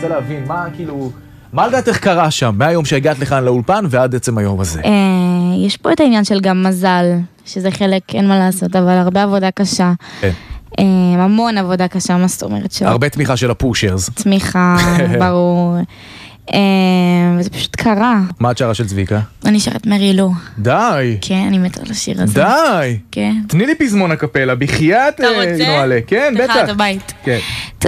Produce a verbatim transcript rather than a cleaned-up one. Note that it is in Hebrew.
רוצה להבין מה כאילו, מה לדעתך קרה שם, מהיום שהגעת לכאן לאולפן ועד עצם היום הזה? יש פה את העניין של גם מזל, שזה חלק, אין מה לעשות, אבל הרבה עבודה קשה. כן. המון עבודה קשה, מה זאת אומרת שלא? הרבה תמיכה של הפושרס. תמיכה, ברור. וזה פשוט קרה. מה את שרה של צביקה? אני שרת מרי לו. די. כן, אני מתה על השיר הזה. די. כן. תני לי פזמון הקפלה, בחייאת נועלה. כן, בטח. תחת הבית. כן.